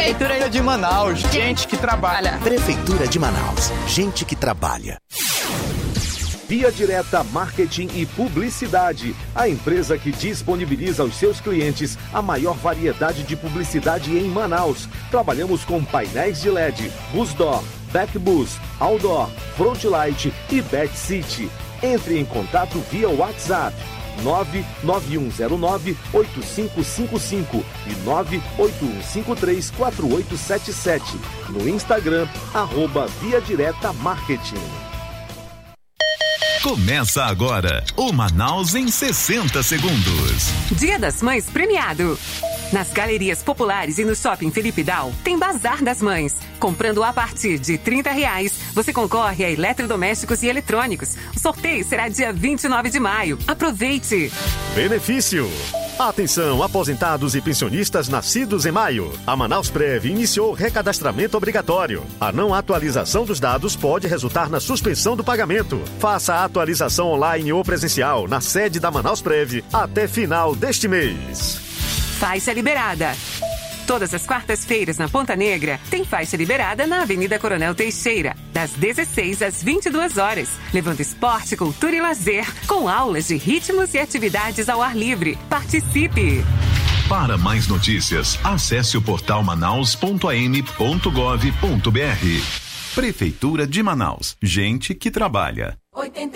Prefeitura de Manaus, gente que trabalha. Prefeitura de Manaus, gente que trabalha. Via Direta Marketing e Publicidade, a empresa que disponibiliza aos seus clientes a maior variedade de publicidade em Manaus. Trabalhamos com painéis de LED, bus door, back bus, outdoor, front light e back seat. Entre em contato via WhatsApp 99109-8555 e 98153-4877. No Instagram, @Via Direta Marketing. Começa agora o Manaus em 60 segundos. Dia das Mães premiado. Nas galerias populares e no Shopping Felipe Dal, tem Bazar das Mães. Comprando a partir de R$30, você concorre a eletrodomésticos e eletrônicos. O sorteio será dia 29 de maio. Aproveite! Benefício! Atenção, aposentados e pensionistas nascidos em maio. A Manaus Prev iniciou recadastramento obrigatório. A não atualização dos dados pode resultar na suspensão do pagamento. Faça a atualização online ou presencial na sede da Manaus Prev até final deste mês. Faixa liberada. Todas as quartas-feiras na Ponta Negra tem faixa liberada na Avenida Coronel Teixeira, das 16 às 22 horas, levando esporte, cultura e lazer, com aulas de ritmos e atividades ao ar livre. Participe! Para mais notícias, acesse o portal manaus.am.gov.br. Prefeitura de Manaus, gente que trabalha.